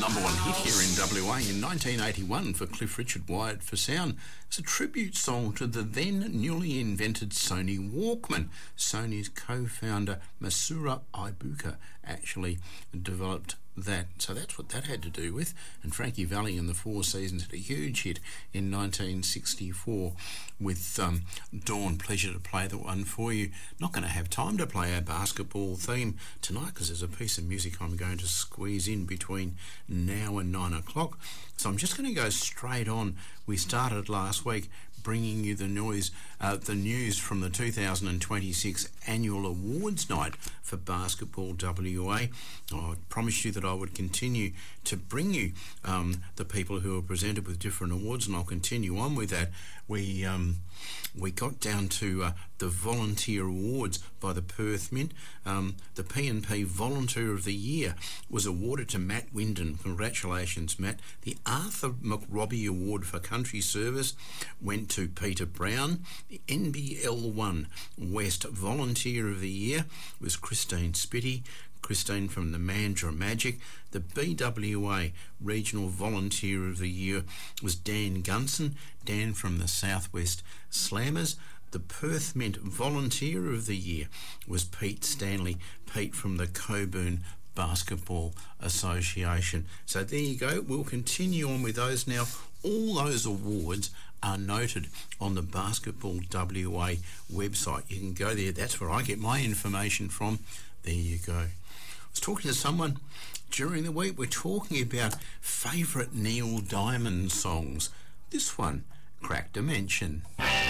number one hit here in WA in 1981 for Cliff Richard, Wired for Sound. It's a tribute song to the then newly invented Sony Walkman. Sony's co-founder Masura Ibuka actually developed that, so that's what that had to do with. And Frankie Valli and the Four Seasons had a huge hit in 1964 with Dawn. Pleasure to play the one for you. Not going to have time to play our basketball theme tonight because there's a piece of music I'm going to squeeze in between now and 9 o'clock. So I'm just going to go straight on. We started last week bringing you the news from the 2026 annual awards night for Basketball WA. I promised you that I would continue to bring you the people who are presented with different awards, and I'll continue on with that. We got down to the Volunteer Awards by the Perth Mint. The P&P Volunteer of the Year was awarded to Matt Winden. Congratulations, Matt. The Arthur McRobbie Award for Country Service went to Peter Brown. The NBL1 West Volunteer of the Year was Christine Spitty. Christine from the Mandurah Magic. The BWA Regional Volunteer of the Year was Dan Gunson. Dan from the Southwest Slammers. The Perth Mint Volunteer of the Year was Pete Stanley. Pete from the Coburn Basketball Association. So there you go. We'll continue on with those now. All those awards are noted on the Basketball WA website. You can go there. That's where I get my information from. There you go. I was talking to someone during the week. We're talking about favourite Neil Diamond songs. This one, Crack Dimension.